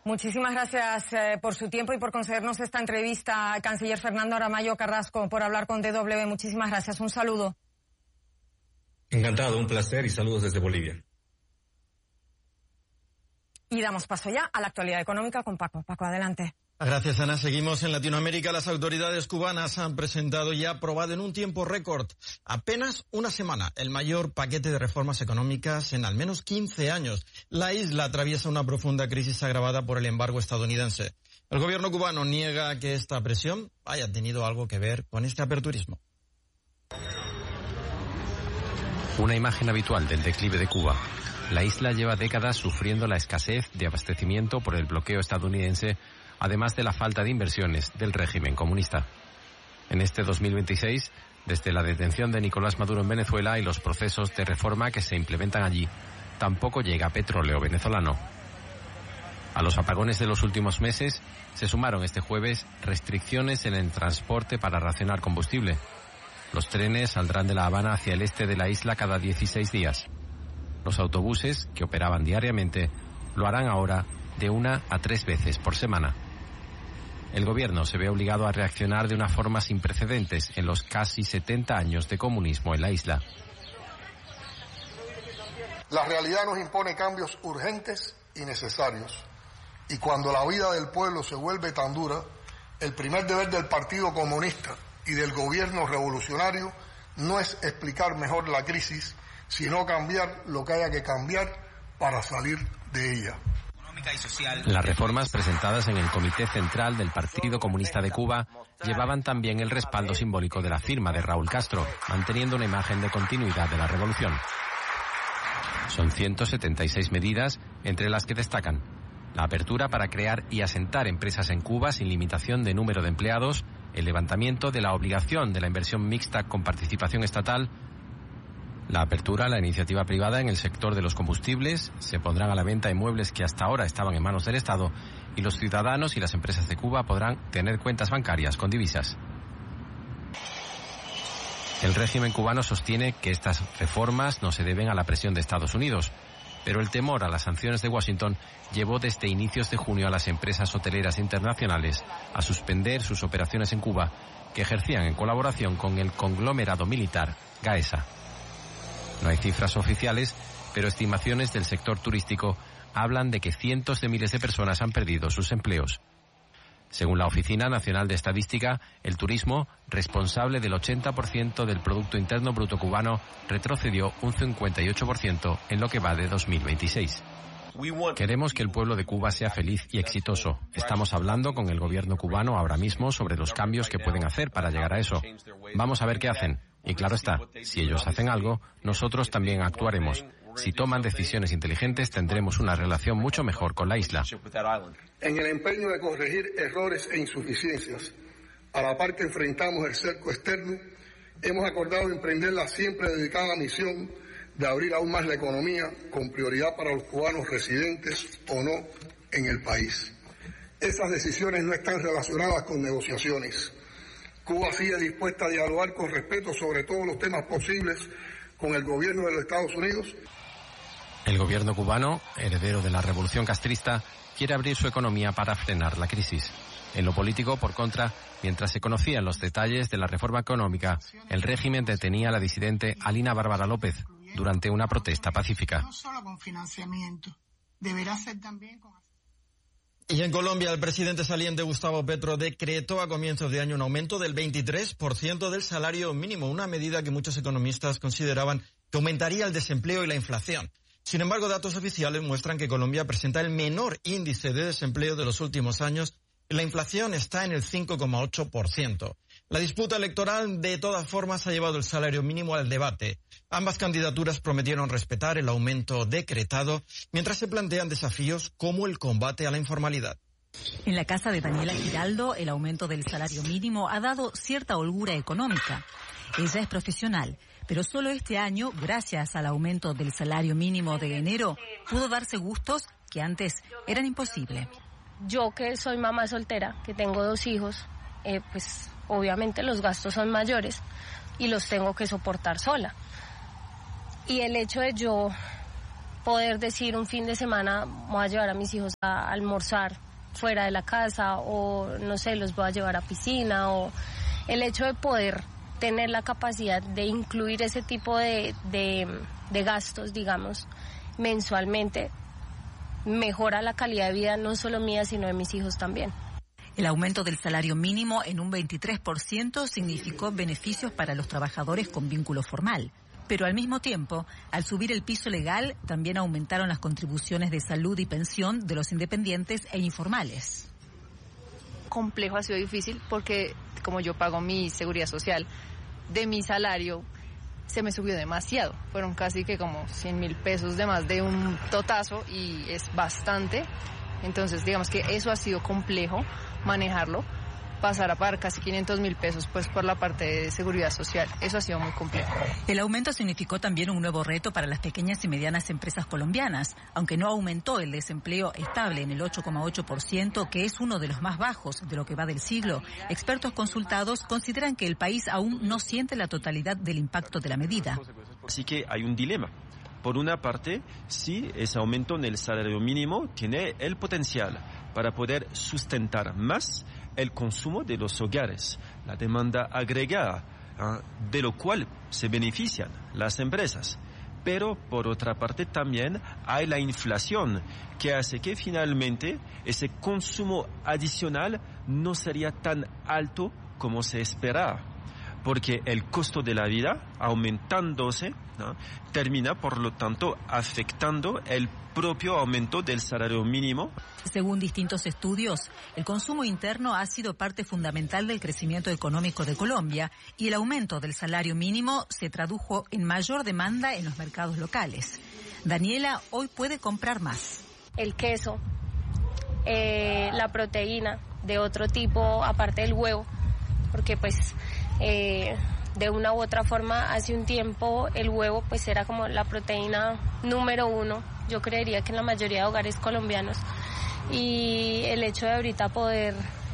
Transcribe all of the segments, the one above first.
Muchísimas gracias por su tiempo y por concedernos esta entrevista, canciller Fernando Aramayo Carrasco, por hablar con DW. Muchísimas gracias. Un saludo. Encantado, un placer y saludos desde Bolivia. Y damos paso ya a la actualidad económica con Paco. Paco, adelante. Gracias, Ana. Seguimos en Latinoamérica. Las autoridades cubanas han presentado y aprobado en un tiempo récord, apenas una semana, el mayor paquete de reformas económicas en al menos 15 años. La isla atraviesa una profunda crisis agravada por el embargo estadounidense. El gobierno cubano niega que esta presión haya tenido algo que ver con este aperturismo. Una imagen habitual del declive de Cuba. La isla lleva décadas sufriendo la escasez de abastecimiento por el bloqueo estadounidense, además de la falta de inversiones del régimen comunista. En este 2026, desde la detención de Nicolás Maduro en Venezuela y los procesos de reforma que se implementan allí, tampoco llega petróleo venezolano. A los apagones de los últimos meses se sumaron este jueves restricciones en el transporte para racionar combustible. Los trenes saldrán de La Habana hacia el este de la isla cada 16 días. Los autobuses, que operaban diariamente, lo harán ahora de 1 a 3 veces por semana. El gobierno se ve obligado a reaccionar de una forma sin precedentes en los casi 70 años de comunismo en la isla. La realidad nos impone cambios urgentes y necesarios. Y cuando la vida del pueblo se vuelve tan dura, el primer deber del Partido Comunista y del gobierno revolucionario no es explicar mejor la crisis, sino cambiar lo que haya que cambiar para salir de ella. Las reformas presentadas en el Comité Central del Partido Comunista de Cuba llevaban también el respaldo simbólico de la firma de Raúl Castro, manteniendo una imagen de continuidad de la revolución. Son 176 medidas, entre las que destacan la apertura para crear y asentar empresas en Cuba sin limitación de número de empleados, el levantamiento de la obligación de la inversión mixta con participación estatal, la apertura a la iniciativa privada en el sector de los combustibles, se pondrán a la venta inmuebles que hasta ahora estaban en manos del Estado y los ciudadanos y las empresas de Cuba podrán tener cuentas bancarias con divisas. El régimen cubano sostiene que estas reformas no se deben a la presión de Estados Unidos, pero el temor a las sanciones de Washington llevó desde inicios de junio a las empresas hoteleras internacionales a suspender sus operaciones en Cuba, que ejercían en colaboración con el conglomerado militar Gaesa. No hay cifras oficiales, pero estimaciones del sector turístico hablan de que cientos de miles de personas han perdido sus empleos. Según la Oficina Nacional de Estadística, el turismo, responsable del 80% del Producto Interno Bruto cubano, retrocedió un 58% en lo que va de 2026. Queremos que el pueblo de Cuba sea feliz y exitoso. Estamos hablando con el gobierno cubano ahora mismo sobre los cambios que pueden hacer para llegar a eso. Vamos a ver qué hacen. Y claro está, si ellos hacen algo, nosotros también actuaremos. Si toman decisiones inteligentes, tendremos una relación mucho mejor con la isla. En el empeño de corregir errores e insuficiencias, a la par que enfrentamos el cerco externo, hemos acordado emprender la siempre dedicada misión de abrir aún más la economía con prioridad para los cubanos residentes o no en el país. Esas decisiones no están relacionadas con negociaciones. Cuba sigue dispuesta a dialogar con respeto sobre todos los temas posibles con el gobierno de los Estados Unidos. El gobierno cubano, heredero de la revolución castrista, quiere abrir su economía para frenar la crisis. En lo político, por contra, mientras se conocían los detalles de la reforma económica, el régimen detenía a la disidente Alina Bárbara López durante una protesta pacífica. No solo con financiamiento, deberá ser también con... Y en Colombia, el presidente saliente Gustavo Petro decretó a comienzos de año un aumento del 23% del salario mínimo, una medida que muchos economistas consideraban que aumentaría el desempleo y la inflación. Sin embargo, datos oficiales muestran que Colombia presenta el menor índice de desempleo de los últimos años y la inflación está en el 5,8%. La disputa electoral, de todas formas, ha llevado el salario mínimo al debate. Ambas candidaturas prometieron respetar el aumento decretado, mientras se plantean desafíos como el combate a la informalidad. En la casa de Daniela Giraldo, el aumento del salario mínimo ha dado cierta holgura económica. Ella es profesional, pero solo este año, gracias al aumento del salario mínimo de enero, pudo darse gustos que antes eran imposibles. Yo, que soy mamá soltera, que tengo 2 hijos, pues obviamente los gastos son mayores y los tengo que soportar sola. Y el hecho de yo poder decir un fin de semana voy a llevar a mis hijos a almorzar fuera de la casa, o no sé, los voy a llevar a piscina, o el hecho de poder tener la capacidad de incluir ese tipo de gastos, digamos, mensualmente, mejora la calidad de vida no solo mía, sino de mis hijos también. El aumento del salario mínimo en un 23% significó beneficios para los trabajadores con vínculo formal. Pero al mismo tiempo, al subir el piso legal, también aumentaron las contribuciones de salud y pensión de los independientes e informales. Complejo, ha sido difícil porque como yo pago mi seguridad social, de mi salario se me subió demasiado. Fueron casi que como 100.000 pesos de más de un totazo y es bastante. Entonces digamos que eso ha sido complejo manejarlo. Pasar a pagar casi 500.000 pesos pues por la parte de seguridad social. Eso ha sido muy complejo. El aumento significó también un nuevo reto para las pequeñas y medianas empresas colombianas. Aunque no aumentó el desempleo estable en el 8,8%, que es uno de los más bajos de lo que va del siglo, expertos consultados consideran que el país aún no siente la totalidad del impacto de la medida. Así que hay un dilema. Por una parte, sí, ese aumento en el salario mínimo tiene el potencial para poder sustentar más el consumo de los hogares, la demanda agregada, de lo cual se benefician las empresas. Pero por otra parte también hay la inflación, que hace que finalmente ese consumo adicional no sería tan alto como se esperaba, porque el costo de la vida aumentándose, ¿no?, termina por lo tanto afectando el propio aumento del salario mínimo. Según distintos estudios, el consumo interno ha sido parte fundamental del crecimiento económico de Colombia y el aumento del salario mínimo se tradujo en mayor demanda en los mercados locales. Daniela hoy puede comprar más. El queso, la proteína de otro tipo aparte del huevo, porque pues de una u otra forma hace un tiempo el huevo pues era como la proteína número uno, yo creería que en la mayoría de hogares colombianos, y el hecho de ahorita poder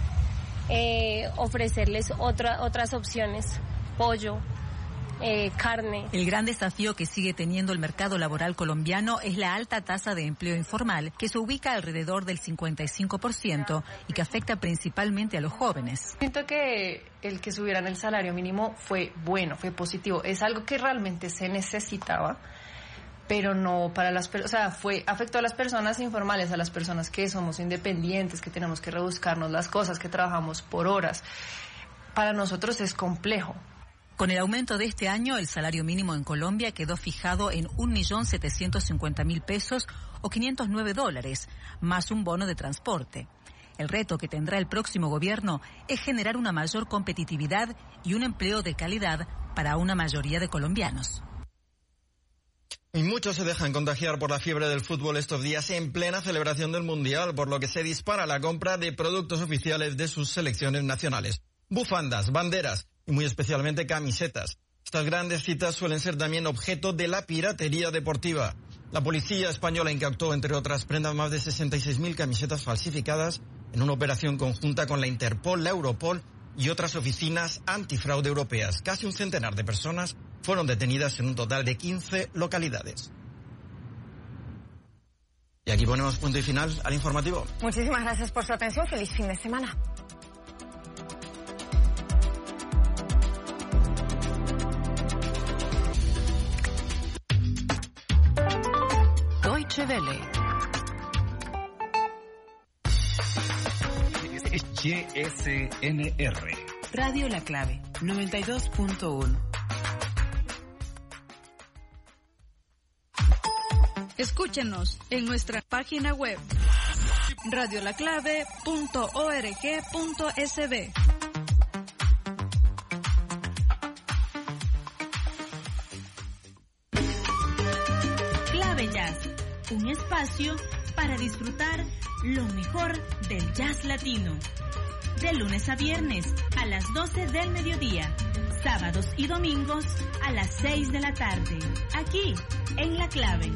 ofrecerles otras opciones, pollo, carne. El gran desafío que sigue teniendo el mercado laboral colombiano es la alta tasa de empleo informal, que se ubica alrededor del 55% y que afecta principalmente a los jóvenes. Siento que el que subieran el salario mínimo fue bueno, fue positivo. Es algo que realmente se necesitaba, pero no para las personas, o sea, afectó a las personas informales, a las personas que somos independientes, que tenemos que rebuscarnos las cosas, que trabajamos por horas. Para nosotros es complejo. Con el aumento de este año, el salario mínimo en Colombia quedó fijado en 1.750.000 pesos o $509, más un bono de transporte. El reto que tendrá el próximo gobierno es generar una mayor competitividad y un empleo de calidad para una mayoría de colombianos. Y muchos se dejan contagiar por la fiebre del fútbol estos días en plena celebración del Mundial, por lo que se dispara la compra de productos oficiales de sus selecciones nacionales. Bufandas, banderas y muy especialmente camisetas. Estas grandes citas suelen ser también objeto de la piratería deportiva. La policía española incautó, entre otras prendas, más de 66.000 camisetas falsificadas en una operación conjunta con la Interpol, la Europol y otras oficinas antifraude europeas. Casi un centenar de personas fueron detenidas en un total de 15 localidades. Y aquí ponemos punto y final al informativo. Muchísimas gracias por su atención. Feliz fin de semana. Deutsche Welle. GSNR. Radio La Clave, 92.1. Escúchenos en nuestra página web radiolaclave.org.sb. Clave Jazz, un espacio para disfrutar lo mejor del jazz latino. De lunes a viernes a las 12 del mediodía, sábados y domingos a las 6 de la tarde, aquí en La Clave.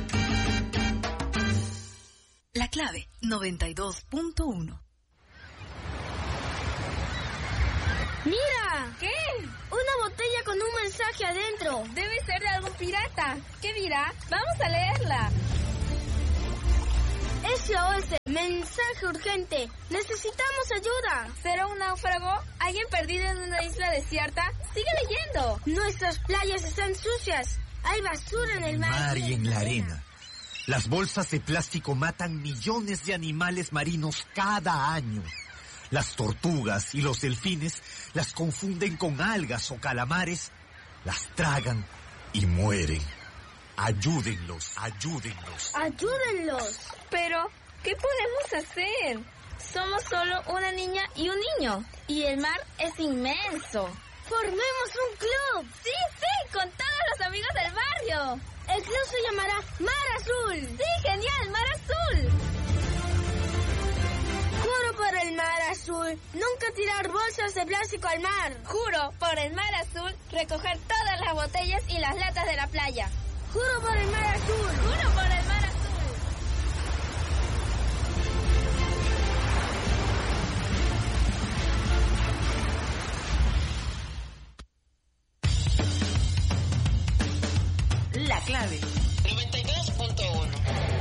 La Clave 92.1. ¡Mira! ¿Qué? Una botella con un mensaje adentro. Debe ser de algún pirata. ¿Qué dirá? Vamos a leerla. SOS, mensaje urgente. Necesitamos ayuda. ¿Será un náufrago? ¿Alguien perdido en una isla desierta? Sigue leyendo. Nuestras playas están sucias. Hay basura en el mar y en la arena. Las bolsas de plástico matan millones de animales marinos cada año. Las tortugas y los delfines las confunden con algas o calamares, las tragan y mueren. Ayúdenlos, ayúdenlos. ¡Ayúdenlos! Pero, ¿qué podemos hacer? Somos solo una niña y un niño. Y el mar es inmenso. ¡Formemos un club! ¡Sí, sí! ¡Con todos los amigos del barrio! El club se llamará Mar Azul. ¡Sí, genial! ¡Mar Azul! Juro por el Mar Azul, nunca tirar bolsas de plástico al mar. Juro por el Mar Azul, recoger todas las botellas y las latas de la playa. Juro por el Mar Azul. Juro por el Mar Azul. La clave. 92.1